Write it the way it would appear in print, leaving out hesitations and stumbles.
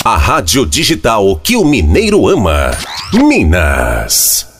A rádio digital que o mineiro ama. Minas.